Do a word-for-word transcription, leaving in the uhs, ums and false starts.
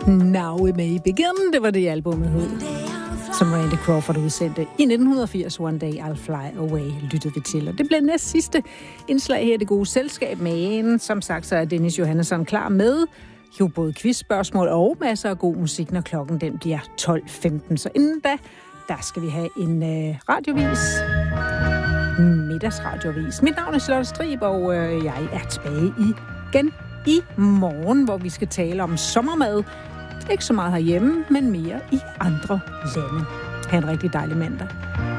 Now We May Begin, det var det albumet hed, som Randy Crawford udsendte i nitten firs. One Day I'll Fly Away, lyttede vi til. Og det blev næst sidste indslag her i Det Gode Selskab, men som sagt, så er Dennis Johannesson klar med jo både quizspørgsmål og masser af god musik, når klokken den bliver tolv femten. Så inden da, der skal vi have en øh, radiovis, middagsradiovis. Mit navn er Charlotte Strib, og øh, jeg er tilbage igen i morgen, hvor vi skal tale om sommermad. Ikke så meget herhjemme, men mere i andre lande. Ha' en rigtig dejlig mandag.